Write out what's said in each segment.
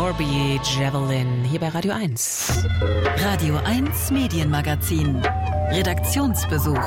Corby Javelin hier bei Radio 1. Radio 1 Medienmagazin. Redaktionsbesuch.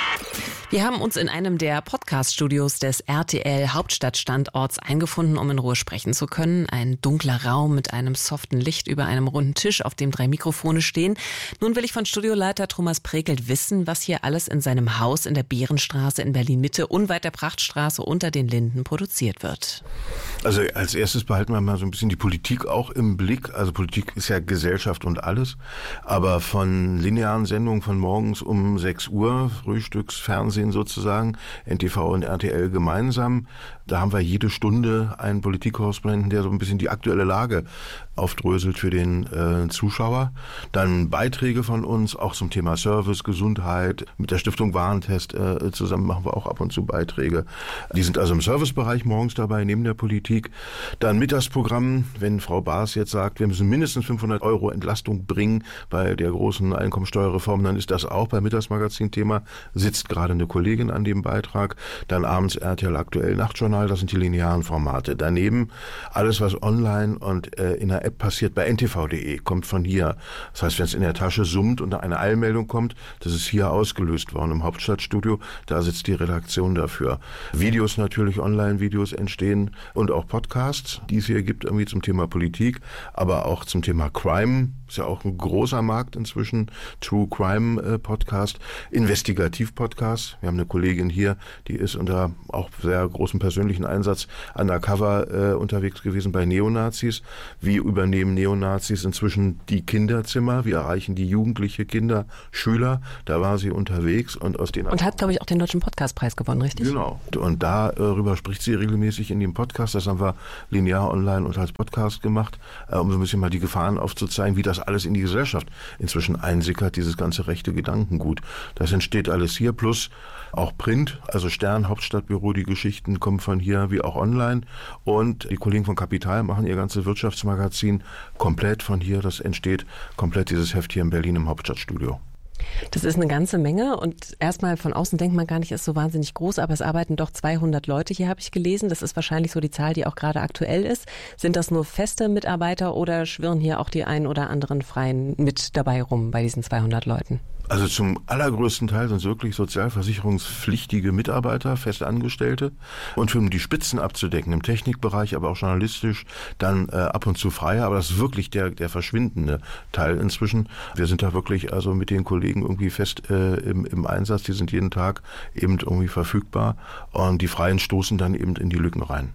Wir haben uns in einem der Podcast-Studios des RTL Hauptstadtstandorts eingefunden, um in Ruhe sprechen zu können. Ein dunkler Raum mit einem soften Licht über einem runden Tisch, auf dem 3 Mikrofone stehen. Nun will ich von Studioleiter Thomas Prekelt wissen, was hier alles in seinem Haus in der Behrenstraße in Berlin-Mitte, unweit der Prachtstraße unter den Linden produziert wird. Also als erstes behalten wir mal so ein bisschen die Politik auch im Blick. Also Politik ist ja Gesellschaft und alles. Aber von linearen Sendungen von morgens um 6 Uhr, Frühstücksfernsehen sozusagen, NTV und RTL gemeinsam. Da haben wir jede Stunde einen Politikkorrespondenten, der so ein bisschen die aktuelle Lage aufdröselt für den Zuschauer. Dann Beiträge von uns, auch zum Thema Service, Gesundheit. Mit der Stiftung Warentest zusammen machen wir auch ab und zu Beiträge. Die sind also im Servicebereich morgens dabei, neben der Politik. Dann Mittagsprogramm, wenn Frau Baas jetzt sagt, wir müssen mindestens 500 € Entlastung bringen bei der großen Einkommensteuerreform, dann ist das auch beim Mittagsmagazin-Thema, sitzt gerade eine Kollegin an dem Beitrag. Dann abends RTL Aktuell Nachtjournal, das sind die linearen Formate. Daneben alles, was online und in der App passiert, bei ntv.de, kommt von hier. Das heißt, wenn es in der Tasche summt und eine Eilmeldung kommt, das ist hier ausgelöst worden im Hauptstadtstudio, da sitzt die Redaktion dafür. Videos natürlich, Online-Videos entstehen und auch Podcasts, die es hier gibt, irgendwie zum Thema Politik, aber auch zum Thema Crime. Ist ja auch ein großer Markt inzwischen, True Crime Podcast, Investigativ-Podcast. Wir haben eine Kollegin hier, die ist unter auch sehr großem persönlichen Einsatz undercover unterwegs gewesen bei Neonazis. Wie übernehmen Neonazis inzwischen die Kinderzimmer? Wie erreichen die jugendliche Kinder, Schüler? Da war sie unterwegs und aus den... Und hat, glaube ich, auch den Deutschen Podcastpreis gewonnen, richtig? Genau. Und darüber spricht sie regelmäßig in dem Podcast. Das haben wir linear online und als Podcast gemacht, um so ein bisschen mal die Gefahren aufzuzeigen, wie das alles in die Gesellschaft inzwischen einsickert, dieses ganze rechte Gedankengut. Das entsteht alles hier, plus auch Print, also Stern, Hauptstadtbüro, die Geschichten kommen von hier wie auch online. Und die Kollegen von Kapital machen ihr ganzes Wirtschaftsmagazin komplett von hier. Das entsteht komplett dieses Heft hier in Berlin im Hauptstadtstudio. Das ist eine ganze Menge und erstmal von außen denkt man gar nicht, ist so wahnsinnig groß, aber es arbeiten doch 200 Leute hier, habe ich gelesen. Das ist wahrscheinlich so die Zahl, die auch gerade aktuell ist. Sind das nur feste Mitarbeiter oder schwirren hier auch die ein oder anderen Freien mit dabei rum bei diesen 200 Leuten? Also zum allergrößten Teil sind es wirklich sozialversicherungspflichtige Mitarbeiter, Festangestellte. Und um die Spitzen abzudecken, im Technikbereich, aber auch journalistisch, dann ab und zu Freie. Aber das ist wirklich der verschwindende Teil inzwischen. Wir sind da wirklich also mit den Kollegen irgendwie fest im Einsatz. Die sind jeden Tag eben irgendwie verfügbar. Und die Freien stoßen dann eben in die Lücken rein.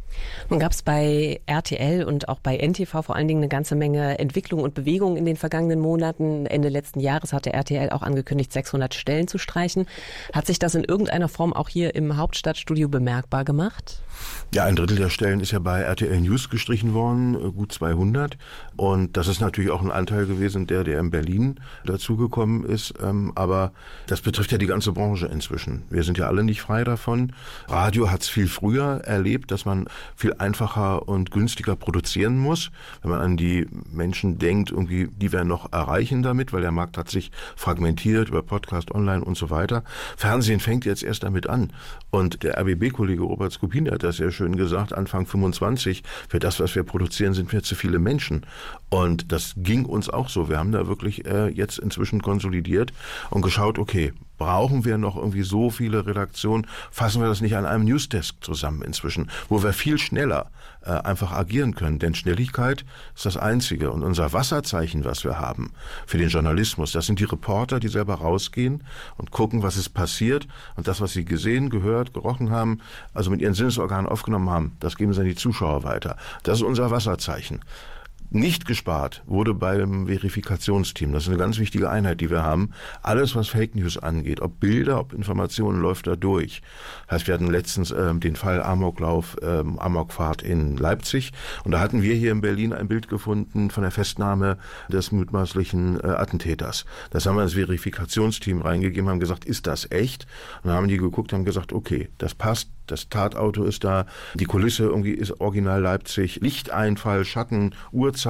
Nun gab es bei RTL und auch bei NTV vor allen Dingen eine ganze Menge Entwicklung und Bewegung in den vergangenen Monaten. Ende letzten Jahres hatte RTL auch angekündigt, 600 Stellen zu streichen. Hat sich das in irgendeiner Form auch hier im Hauptstadtstudio bemerkbar gemacht? Ja, 1/3 der Stellen ist ja bei RTL News gestrichen worden, gut 200. Und das ist natürlich auch ein Anteil gewesen, der in Berlin dazugekommen ist. Aber das betrifft ja die ganze Branche inzwischen. Wir sind ja alle nicht frei davon. Radio hat es viel früher erlebt, dass man viel einfacher und günstiger produzieren muss. Wenn man an die Menschen denkt, irgendwie, die wir noch erreichen damit, weil der Markt hat sich fragmentiert über Podcast, Online und so weiter. Fernsehen fängt jetzt erst damit an. Und der RBB-Kollege Robert Skopin, der hat das sehr schön gesagt, Anfang 25, für das, was wir produzieren, sind wir zu viele Menschen. Und das ging uns auch so. Wir haben da wirklich jetzt inzwischen konsolidiert und geschaut, okay, brauchen wir noch irgendwie so viele Redaktionen? Fassen wir das nicht an einem Newsdesk zusammen inzwischen, wo wir viel schneller einfach agieren können. Denn Schnelligkeit ist das Einzige. Und unser Wasserzeichen, was wir haben für den Journalismus, das sind die Reporter, die selber rausgehen und gucken, was ist passiert. Und das, was sie gesehen, gehört, gerochen haben, also mit ihren Sinnesorganen aufgenommen haben, das geben sie an die Zuschauer weiter. Das ist unser Wasserzeichen. Nicht gespart wurde beim Verifikationsteam. Das ist eine ganz wichtige Einheit, die wir haben. Alles, was Fake News angeht, ob Bilder, ob Informationen, läuft da durch. Das heißt, wir hatten letztens den Fall Amoklauf, Amokfahrt in Leipzig. Und da hatten wir hier in Berlin ein Bild gefunden von der Festnahme des mutmaßlichen Attentäters. Das haben wir ins Verifikationsteam reingegeben, haben gesagt, ist das echt? Und dann haben die geguckt, haben gesagt, okay, das passt. Das Tatauto ist da, die Kulisse irgendwie ist original Leipzig, Lichteinfall, Schatten, Uhrzeit,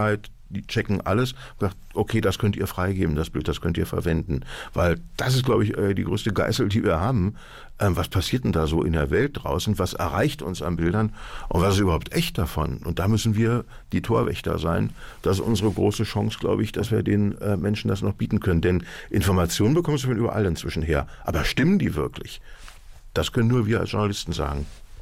die checken alles, sagt, okay, das könnt ihr freigeben, das Bild, das könnt ihr verwenden. Weil das ist, glaube ich, die größte Geißel, die wir haben. Was passiert denn da so in der Welt draußen? Was erreicht uns an Bildern? Und was ist überhaupt echt davon? Und da müssen wir die Torwächter sein. Das ist unsere große Chance, glaube ich, dass wir den Menschen das noch bieten können. Denn Informationen bekommst du von überall inzwischen her. Aber stimmen die wirklich? Das können nur wir als Journalisten sagen.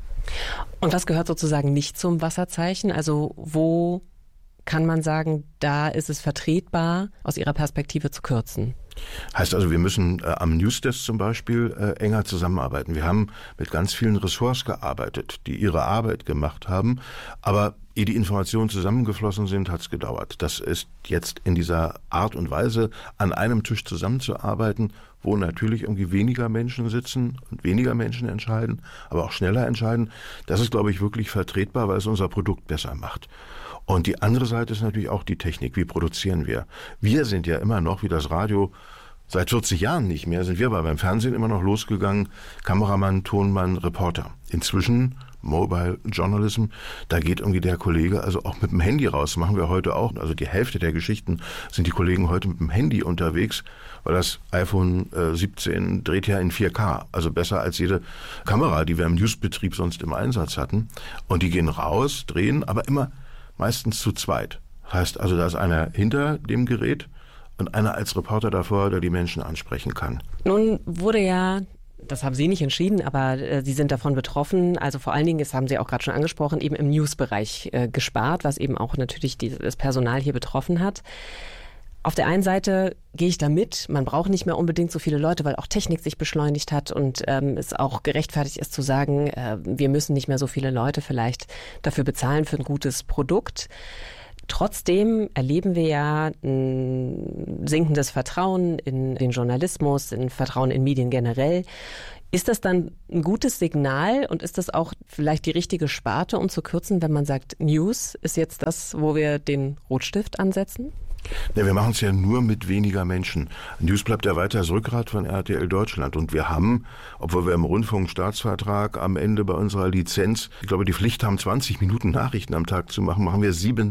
Und was gehört sozusagen nicht zum Wasserzeichen? Also wo kann man sagen, da ist es vertretbar, aus Ihrer Perspektive zu kürzen? Heißt also, wir müssen am Newsdesk zum Beispiel enger zusammenarbeiten. Wir haben mit ganz vielen Ressorts gearbeitet, die ihre Arbeit gemacht haben, aber ehe die Informationen zusammengeflossen sind, hat es gedauert. Das ist jetzt in dieser Art und Weise, an einem Tisch zusammenzuarbeiten, wo natürlich irgendwie weniger Menschen sitzen und weniger Menschen entscheiden, aber auch schneller entscheiden. Das ist, glaube ich, wirklich vertretbar, weil es unser Produkt besser macht. Und die andere Seite ist natürlich auch die Technik. Wie produzieren wir? Wir sind ja immer noch, wie das Radio seit 40 Jahren nicht mehr, sind wir aber beim Fernsehen immer noch losgegangen. Kameramann, Tonmann, Reporter. Inzwischen Mobile Journalism, da geht irgendwie der Kollege also auch mit dem Handy raus. Machen wir heute auch. Also die Hälfte der Geschichten sind die Kollegen heute mit dem Handy unterwegs, weil das iPhone 17 dreht ja in 4K. Also besser als jede Kamera, die wir im Newsbetrieb sonst im Einsatz hatten. Und die gehen raus, drehen, aber immer meistens zu zweit. Heißt also, da ist einer hinter dem Gerät und einer als Reporter davor, der die Menschen ansprechen kann. Nun wurde ja, das haben Sie nicht entschieden, aber Sie sind davon betroffen. Also vor allen Dingen, das haben Sie auch gerade schon angesprochen, eben im News-Bereich gespart, was eben auch natürlich das Personal hier betroffen hat. Auf der einen Seite gehe ich da mit, man braucht nicht mehr unbedingt so viele Leute, weil auch Technik sich beschleunigt hat und es auch gerechtfertigt ist zu sagen, wir müssen nicht mehr so viele Leute vielleicht dafür bezahlen für ein gutes Produkt. Trotzdem erleben wir ja ein sinkendes Vertrauen in den Journalismus, ein Vertrauen in Medien generell. Ist das dann ein gutes Signal und ist das auch vielleicht die richtige Sparte, um zu kürzen, wenn man sagt, News ist jetzt das, wo wir den Rotstift ansetzen? Ja, wir machen es ja nur mit weniger Menschen. News bleibt ja weiter das Rückgrat von RTL Deutschland. Und wir haben, obwohl wir im Rundfunkstaatsvertrag am Ende bei unserer Lizenz, ich glaube, die Pflicht haben, 20 Minuten Nachrichten am Tag zu machen, machen wir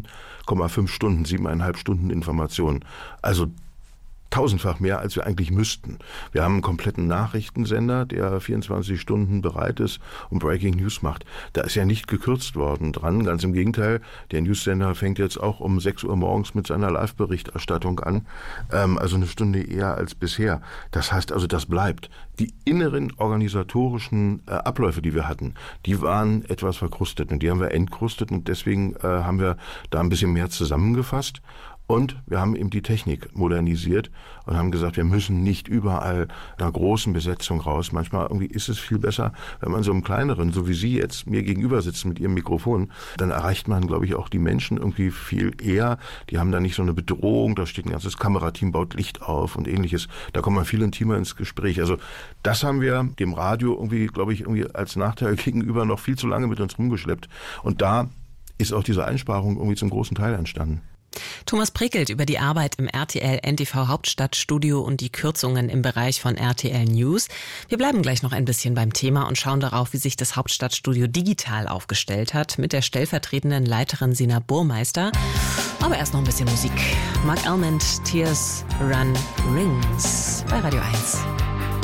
7,5 Stunden, 7,5 Stunden Informationen. Also tausendfach mehr, als wir eigentlich müssten. Wir haben einen kompletten Nachrichtensender, der 24 Stunden bereit ist und Breaking News macht. Da ist ja nicht gekürzt worden dran. Ganz im Gegenteil, der Newssender fängt jetzt auch um 6 Uhr morgens mit seiner Live-Berichterstattung an. Also eine Stunde eher als bisher. Das heißt also, das bleibt. Die inneren organisatorischen Abläufe, die wir hatten, die waren etwas verkrustet und die haben wir entkrustet und deswegen haben wir da ein bisschen mehr zusammengefasst. Und wir haben eben die Technik modernisiert und haben gesagt, wir müssen nicht überall einer großen Besetzung raus. Manchmal irgendwie ist es viel besser, wenn man so im Kleineren, so wie Sie jetzt mir gegenüber sitzen mit Ihrem Mikrofon, dann erreicht man, glaube ich, auch die Menschen irgendwie viel eher. Die haben da nicht so eine Bedrohung, da steht ein ganzes Kamerateam, baut Licht auf und ähnliches. Da kommt man viel intimer ins Gespräch. Also das haben wir dem Radio irgendwie, glaube ich, irgendwie als Nachteil gegenüber noch viel zu lange mit uns rumgeschleppt. Und da ist auch diese Einsparung irgendwie zum großen Teil entstanden. Thomas Prickelt über die Arbeit im RTL NTV Hauptstadtstudio und die Kürzungen im Bereich von RTL News. Wir bleiben gleich noch ein bisschen beim Thema und schauen darauf, wie sich das Hauptstadtstudio digital aufgestellt hat mit der stellvertretenden Leiterin Sina Burmeister. Aber erst noch ein bisschen Musik. Mark Almond, Tears Run Rings bei Radio 1.